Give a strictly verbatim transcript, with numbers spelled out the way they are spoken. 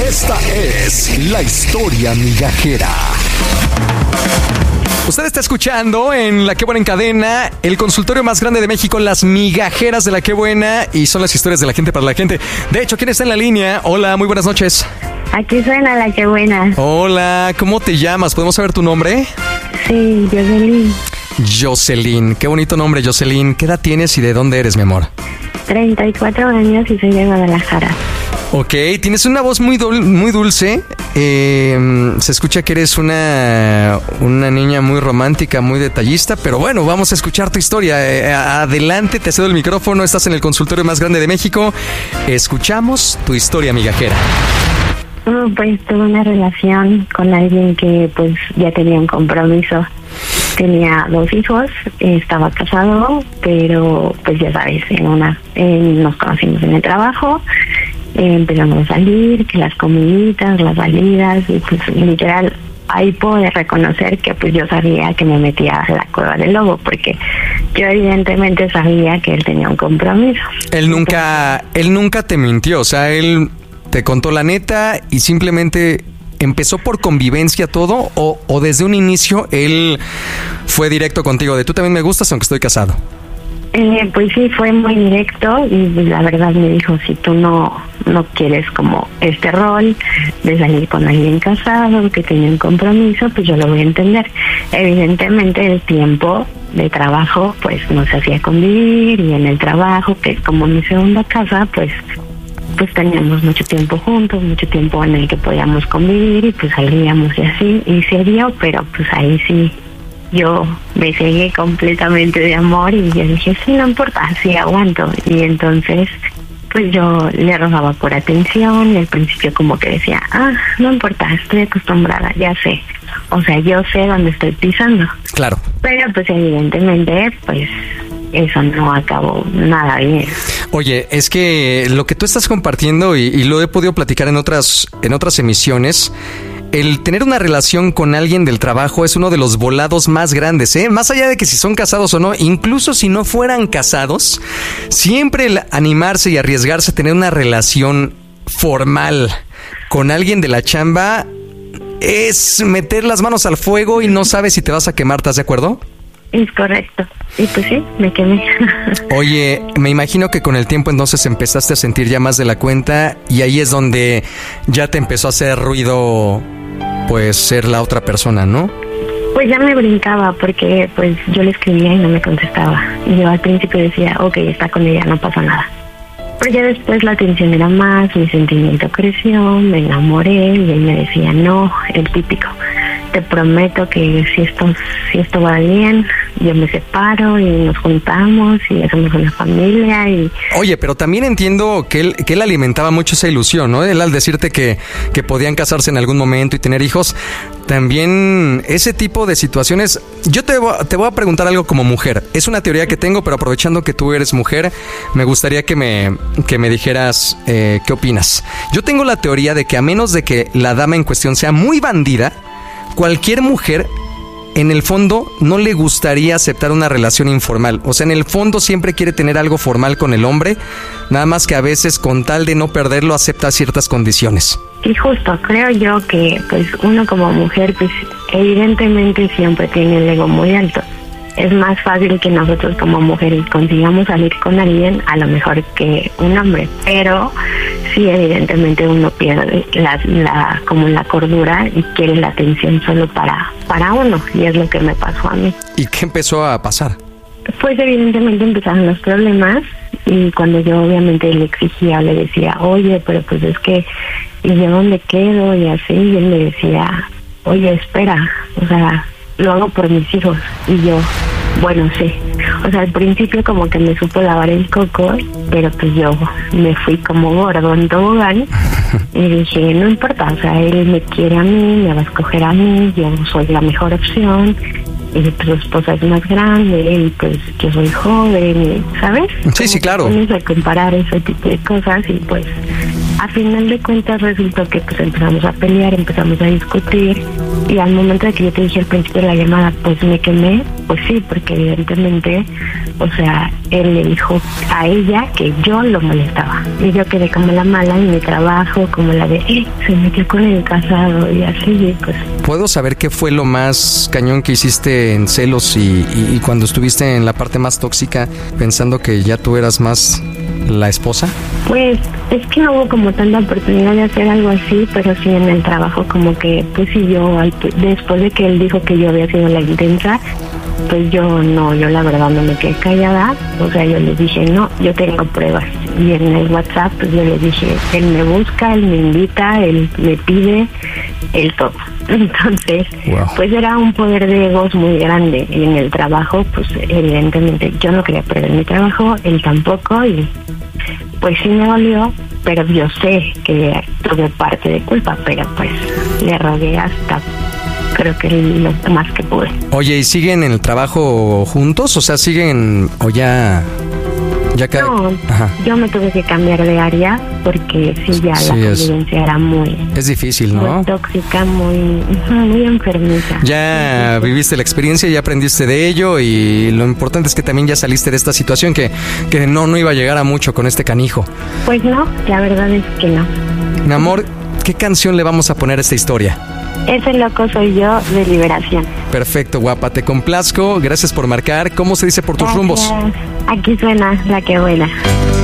Esta es la historia migajera. Usted está escuchando en La Qué Buena en Cadena, el consultorio más grande de México, las migajeras de La Qué Buena, y son las historias de la gente para la gente. De hecho, ¿quién está en la línea? Hola, muy buenas noches. Aquí suena La Qué Buena. Hola, ¿cómo te llamas? ¿Podemos saber tu nombre? Sí, Jocelyn. Jocelyn, qué bonito nombre, Jocelyn. ¿Qué edad tienes y de dónde eres, mi amor? treinta y cuatro años y soy de Guadalajara. Ok, tienes una voz muy, dul- muy dulce. Eh, se escucha que eres una, una niña muy romántica, muy detallista. Pero bueno, vamos a escuchar tu historia. Eh, adelante, te cedo el micrófono. Estás en el consultorio más grande de México. Escuchamos tu historia migajera. Uh, pues tuve una relación con alguien que pues ya tenía un compromiso. Tenía dos hijos, estaba casado, pero pues ya sabes, en una eh, nos conocimos en el trabajo, eh, empezamos a salir, que las comiditas, las salidas, y pues literal ahí puedo reconocer que pues yo sabía que me metía a la cueva del lobo, porque yo evidentemente sabía que él tenía un compromiso. Él nunca, él nunca te mintió, o sea, él te contó la neta y simplemente ¿empezó por convivencia todo o, o desde un inicio él fue directo contigo de tú también me gustas aunque estoy casado? Eh, pues sí, fue muy directo y la verdad me dijo, si tú no no quieres como este rol de salir con alguien casado, que tiene un compromiso, pues yo lo voy a entender. Evidentemente el tiempo de trabajo pues nos hacía convivir, y en el trabajo, que es como mi segunda casa, pues pues teníamos mucho tiempo juntos, mucho tiempo en el que podíamos convivir y pues salíamos y así, y se dio, pero pues ahí sí yo me cegué completamente de amor y yo dije, sí, no importa, sí aguanto. Y entonces pues yo le rogaba por atención y al principio como que decía, ah, no importa, estoy acostumbrada, ya sé, o sea, yo sé dónde estoy pisando. Claro. Pero pues evidentemente pues eso no acabó nada bien. Oye, es que lo que tú estás compartiendo y, y lo he podido platicar en otras en otras emisiones, el tener una relación con alguien del trabajo es uno de los volados más grandes, ¿eh? Más allá de que si son casados o no, incluso si no fueran casados, siempre el animarse y arriesgarse a tener una relación formal con alguien de la chamba es meter las manos al fuego y no sabes si te vas a quemar, ¿estás de acuerdo? Es correcto. Y pues sí, me quemé. Oye, me imagino que con el tiempo entonces empezaste a sentir ya más de la cuenta y ahí es donde ya te empezó a hacer ruido, pues, ser la otra persona, ¿no? Pues ya me brincaba porque pues yo le escribía y no me contestaba. Y yo al principio decía, ok, está con ella, no pasa nada. Pero ya después la atención era más, mi sentimiento creció, me enamoré y él me decía, no, el típico, te prometo que si esto, si esto va bien, yo me separo y nos juntamos y hacemos una familia. Y oye, pero también entiendo que él, que él alimentaba mucho esa ilusión, ¿no? Él al decirte que, que podían casarse en algún momento y tener hijos, también ese tipo de situaciones. Yo te, te voy a preguntar algo como mujer. Es una teoría que tengo, pero aprovechando que tú eres mujer, me gustaría que me, que me dijeras eh, qué opinas. Yo tengo la teoría de que a menos de que la dama en cuestión sea muy bandida, cualquier mujer en el fondo no le gustaría aceptar una relación informal. O sea, en el fondo siempre quiere tener algo formal con el hombre, nada más que a veces con tal de no perderlo acepta ciertas condiciones. Y justo, creo yo que pues uno como mujer pues evidentemente siempre tiene el ego muy alto. Es más fácil que nosotros como mujeres consigamos salir con alguien a lo mejor que un hombre, pero sí evidentemente uno pierde la, la como la cordura y quiere la atención solo para para uno, y es lo que me pasó a mí. ¿Y qué empezó a pasar? Pues evidentemente empezaron los problemas, y cuando yo obviamente le exigía, le decía, oye, pero pues es que ¿y yo dónde quedo? Y así, y él me decía, oye, espera, o sea, lo hago por mis hijos. Y yo, bueno, sí. O sea, al principio como que me supo lavar el coco, pero pues yo me fui como gordo en tobogán y dije, no importa, o sea, él me quiere a mí, me va a escoger a mí, yo soy la mejor opción, y pues su esposa es más grande, y pues yo soy joven, y, ¿sabes? Sí, sí, claro. Tienes que comparar ese tipo de cosas y pues a final de cuentas resultó que pues empezamos a pelear, empezamos a discutir, y al momento de que yo te dije al principio de la llamada, pues me quemé, pues sí, porque evidentemente, o sea, él le dijo a ella que yo lo molestaba. Y yo quedé como la mala en mi trabajo, como la de, eh, se metió con el casado y así, y pues... ¿Puedo saber qué fue lo más cañón que hiciste en celos y, y, y cuando estuviste en la parte más tóxica, pensando que ya tú eras más la esposa? Pues es que no hubo como tanta oportunidad de hacer algo así, pero sí en el trabajo como que, pues sí, yo, después de que él dijo que yo había sido la intensa, pues yo no, yo la verdad no me quedé callada, o sea, yo le dije, no, yo tengo pruebas. Y en el WhatsApp, pues yo le dije, él me busca, él me invita, él me pide, él todo. Entonces, wow. Pues era un poder de egos muy grande. Y en el trabajo, pues evidentemente yo no quería perder mi trabajo, él tampoco, y pues sí me dolió, pero yo sé que tuve parte de culpa, pero pues le rogué hasta... creo que lo más que pude. Oye, ¿y siguen en el trabajo juntos? O sea, ¿siguen o ya...? ya ca... No, ajá. Yo me tuve que cambiar de área porque sí, ya sí, la convivencia es, era muy... Es difícil, ¿no? Muy tóxica, muy, muy enfermiza. Ya sí, viviste la experiencia, ya aprendiste de ello y lo importante es que también ya saliste de esta situación que, que no, no iba a llegar a mucho con este canijo. Pues no, la verdad es que no. Mi amor, ¿qué canción le vamos a poner a esta historia? Ese loco soy yo, de Liberación. Perfecto, guapa, te complazco. Gracias por marcar. ¿Cómo se dice por tus Gracias. rumbos? Aquí suena La Que Buena.